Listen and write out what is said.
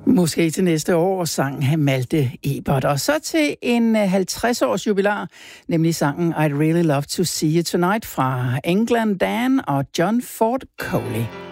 Måske til næste år sang Malte Ebert. Og så til en 50-års jubilar, nemlig sangen I'd Really Love to See You Tonight fra England Dan og John Ford Coley.